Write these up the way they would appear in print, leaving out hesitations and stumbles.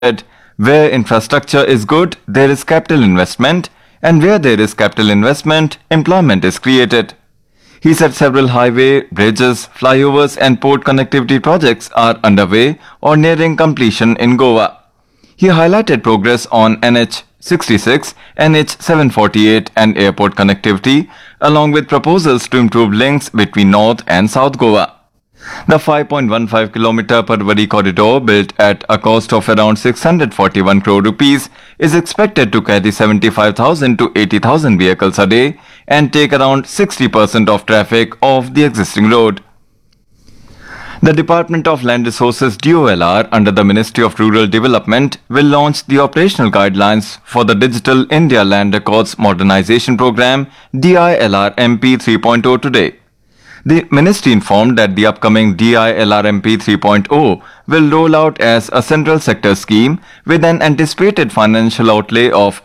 said, where infrastructure is good, there is capital investment, and where there is capital investment, employment is created. He said several highway, bridges, flyovers, and port connectivity projects are underway or nearing completion in Goa. He highlighted progress on NH 66, NH 748, and airport connectivity, along with proposals to improve links between North and South Goa. The 5.15 km Parwari corridor, built at a cost of around 641 crore rupees, is expected to carry 75,000 to 80,000 vehicles a day and take around 60% of traffic off the existing road. The Department of Land Resources DOLR under the Ministry of Rural Development will launch the operational guidelines for the Digital India Land Records Modernization Program DILRMP 3.0 today. The ministry informed that the upcoming DILRMP 3.0 will roll out as a central sector scheme with an anticipated financial outlay of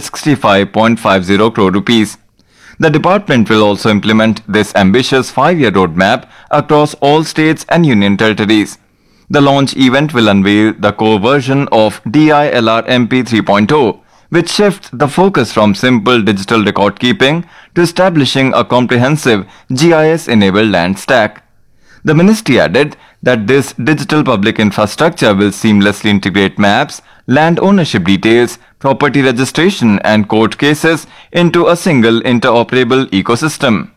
565.50 crore rupees. The department will also implement this ambitious 5-year roadmap across all states and union territories. The launch event will unveil the core version of DILRMP 3.0, which shifts the focus from simple digital record keeping to establishing a comprehensive GIS-enabled land stack. The ministry added that this digital public infrastructure will seamlessly integrate maps, land ownership details, property registration, and court cases into a single interoperable ecosystem.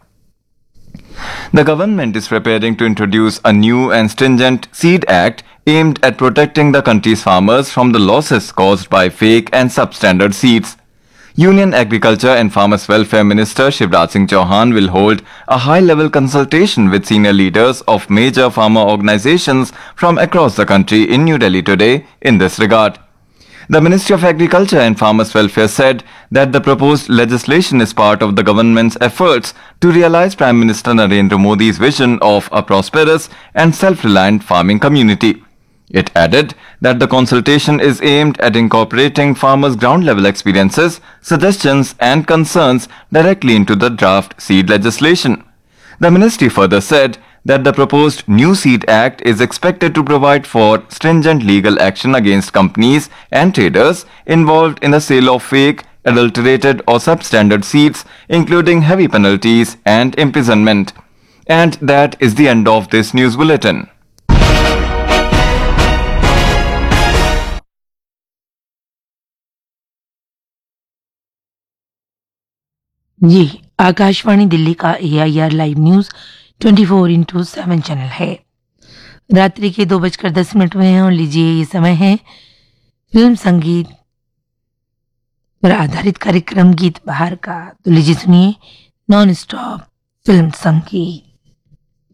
The government is preparing to introduce a new and stringent Seed Act aimed at protecting the country's farmers from the losses caused by fake and substandard seeds. Union Agriculture and Farmers Welfare Minister Shivraj Singh Chauhan will hold a high-level consultation with senior leaders of major farmer organizations from across the country in New Delhi today in this regard. The Ministry of Agriculture and Farmers Welfare said that the proposed legislation is part of the government's efforts to realize Prime Minister Narendra Modi's vision of a prosperous and self-reliant farming community. It added that the consultation is aimed at incorporating farmers' ground-level experiences, suggestions, and concerns directly into the draft seed legislation. The ministry further said that the proposed new Seed Act is expected to provide for stringent legal action against companies and traders involved in the sale of fake, adulterated, or substandard seeds, including heavy penalties and imprisonment. And that is the end of this news bulletin. जी आकाशवाणी दिल्ली का AIR live news 24/7 channel है। रात्रि के 2:10 हुए हैं और लीजिए ये समय है फिल्म संगीत पर आधारित कार्यक्रम गीत बहार का। तो लीजिए सुनिए नॉन स्टॉप फिल्म संगीत।